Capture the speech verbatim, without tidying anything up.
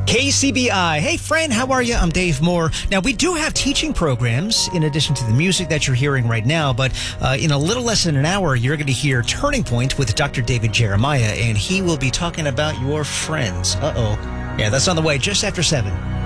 K C B I. Hey, friend, how are you? I'm Dave Moore. Now, we do have teaching programs in addition to the music that you're hearing right now, but uh, in a little less than an hour, you're going to hear Turning Point with Doctor David Jeremiah, and he will be talking about your friends. Uh-oh. Yeah, that's on the way just after seven.